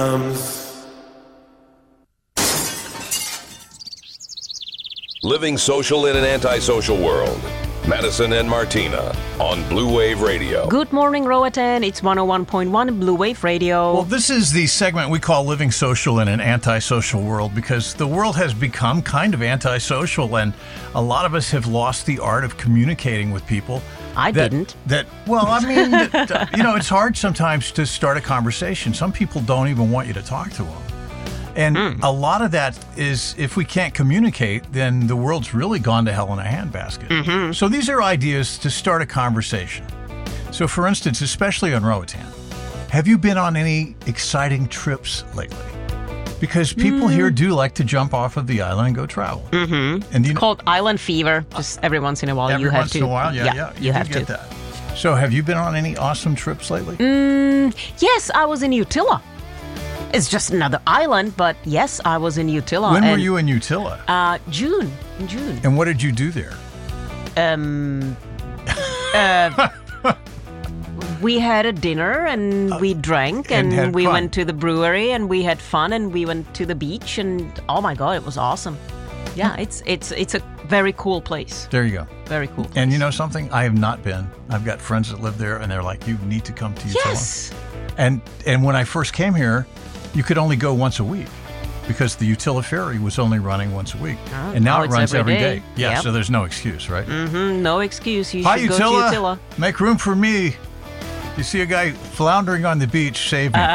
Living social in an antisocial world. Madison and Martina on Blue Wave Radio. Good morning, Roatan. It's 101.1 Blue Wave Radio. Well, this is the segment we call Living Social in an Antisocial World because the world has become kind of antisocial, and a lot of us have lost the art of communicating with people. I didn't. It's hard sometimes to start a conversation. Some people don't even want you to talk to them. And a lot of that is, if we can't communicate, then the world's really gone to hell in a handbasket. Mm-hmm. So these are ideas to start a conversation. So for instance, especially on Roatan, have you been on any exciting trips lately? Because people here do like to jump off of the island and go travel. Mm-hmm. And it's called island fever. Just every once in a while you have to. Every once in a while, yeah. You have to get that. So have you been on any awesome trips lately? Yes, I was in Utila. It's just another island, but yes, I was in Utila. When were you in Utila? In June. And what did you do there? We had a dinner and we drank and we went to the brewery and we had fun and we went to the beach and oh my God, it was awesome. Yeah, it's a very cool place. There you go. Very cool place. And you know something? I have not been. I've got friends that live there and they're like, you need to come to Utila. Yes. And when I first came here, you could only go once a week because the Utila ferry was only running once a week. Oh, and now it runs every day. day. Yeah, yep. So there's no excuse, right? Mm-hmm, no excuse. You Hi, should Utila. go to Utila. Make room for me. You see a guy floundering on the beach, save me.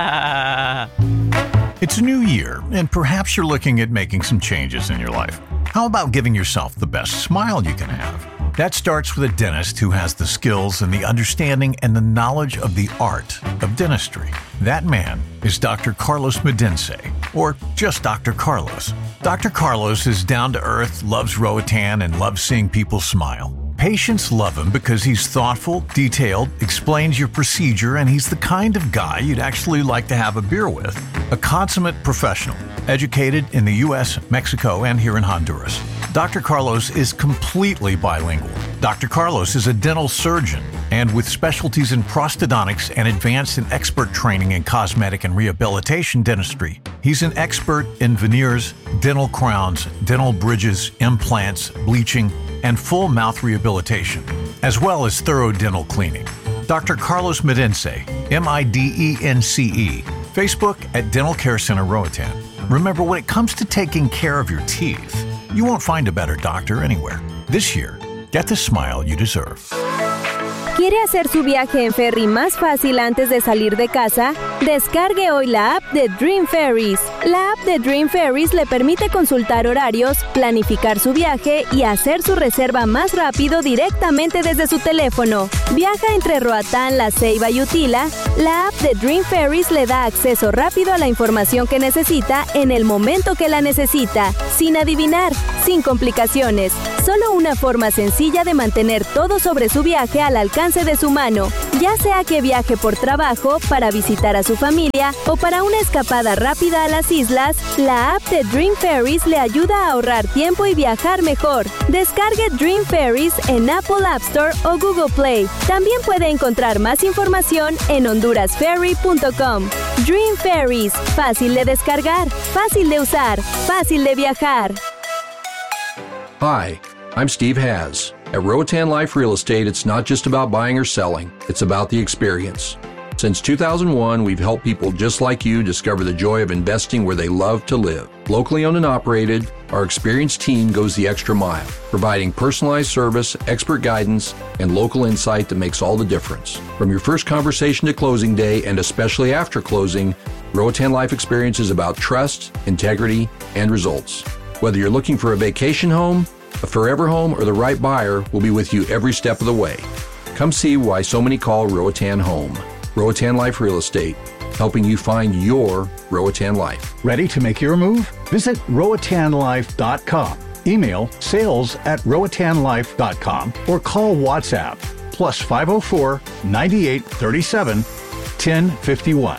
It's a new year, and perhaps you're looking at making some changes in your life. How about giving yourself the best smile you can have? That starts with a dentist who has the skills and the understanding and the knowledge of the art of dentistry. That man is Dr. Carlos Medense, or just Dr. Carlos. Dr. Carlos is down to earth, loves Roatan, and loves seeing people smile. Patients love him because he's thoughtful, detailed, explains your procedure, and he's the kind of guy you'd actually like to have a beer with. A consummate professional, educated in the U.S., Mexico, and here in Honduras. Dr. Carlos is completely bilingual. Dr. Carlos is a dental surgeon, and with specialties in prosthodontics and advanced and expert training in cosmetic and rehabilitation dentistry. He's an expert in veneers, dental crowns, dental bridges, implants, bleaching, and full mouth rehabilitation, as well as thorough dental cleaning. Dr. Carlos Medense, M-I-D-E-N-C-E, Facebook at Dental Care Center Roatan. Remember, when it comes to taking care of your teeth, you won't find a better doctor anywhere. This year, get the smile you deserve. ¿Quiere hacer su viaje en ferry más fácil antes de salir de casa? Descargue hoy la app de Dream Ferries. La app de Dream Ferries le permite consultar horarios, planificar su viaje y hacer su reserva más rápido directamente desde su teléfono. Viaja entre Roatán, La Ceiba y Utila. La app de Dream Ferries le da acceso rápido a la información que necesita en el momento que la necesita, sin adivinar, sin complicaciones. Solo una forma sencilla de mantener todo sobre su viaje al alcance de su mano, ya sea que viaje por trabajo, para visitar a su familia o para una escapada rápida a las islas. La app de Dream Ferries le ayuda a ahorrar tiempo y viajar mejor. Descargue Dream Ferries en Apple App Store o Google Play. También puede encontrar más información en hondurasferry.com. Dream Ferries, fácil de descargar, fácil de usar, fácil de viajar. Hi, I'm Steve Haz. At Roatan Life Real Estate, it's not just about buying or selling, it's about the experience. Since 2001, we've helped people just like you discover the joy of investing where they love to live. Locally owned and operated, our experienced team goes the extra mile, providing personalized service, expert guidance, and local insight that makes all the difference. From your first conversation to closing day, and especially after closing, Roatan Life Experience is about trust, integrity, and results. Whether you're looking for a vacation home, a forever home, or the right buyer, will be with you every step of the way. Come see why so many call Roatan home. Roatan Life Real Estate, helping you find your Roatan life. Ready to make your move? Visit RoatanLife.com. Email sales@RoatanLife.com or call WhatsApp +504 9837 1051.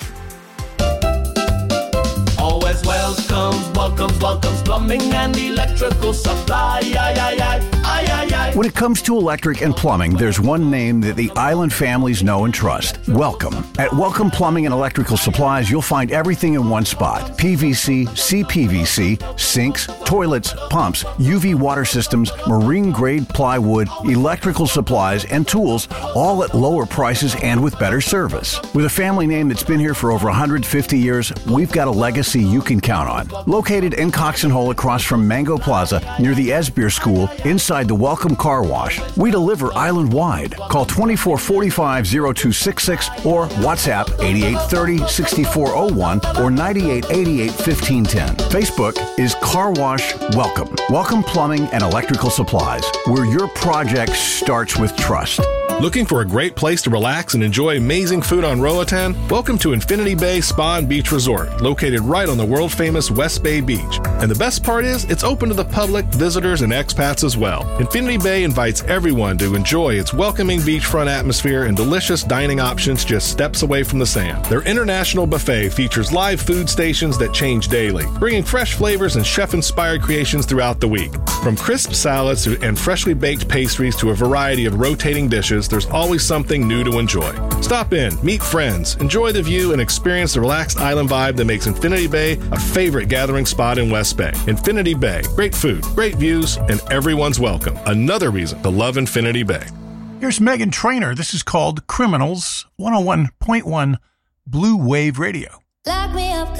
Always welcomes, welcomes, plumbing and electrical supply. Ay, ay, ay, ay, ay, ay. When it comes to electric and plumbing, there's one name that the Island families know and trust: Welcome. At Welcome Plumbing and Electrical Supplies, you'll find everything in one spot: PVC, CPVC, sinks, toilets, pumps, UV water systems, marine-grade plywood, electrical supplies, and tools, all at lower prices and with better service. With a family name that's been here for over 150 years, we've got a legacy you can count on. Located in Cox and Hole across from Mango Plaza near the Esbeer School inside the Welcome Car Wash. We deliver island-wide. Call 2445-0266 or WhatsApp 8830-6401 or 9888-1510. Facebook is Car Wash Welcome. Welcome Plumbing and Electrical Supplies, where your project starts with trust. Looking for a great place to relax and enjoy amazing food on Roatan? Welcome to Infinity Bay Spa and Beach Resort, located right on the world-famous West Bay Beach. And the best part is, it's open to the public, visitors, and expats as well. Infinity Bay invites everyone to enjoy its welcoming beachfront atmosphere and delicious dining options just steps away from the sand. Their international buffet features live food stations that change daily, bringing fresh flavors and chef-inspired creations throughout the week. From crisp salads and freshly baked pastries to a variety of rotating dishes, there's always something new to enjoy. Stop in, meet friends, enjoy the view, and experience the relaxed island vibe that makes Infinity Bay a favorite gathering spot in West Bay. Infinity Bay. Great food, great views, and everyone's welcome. Another reason to love Infinity Bay. Here's Meghan Trainor. This is called Criminals, 101.1 Blue Wave Radio. Lock me up.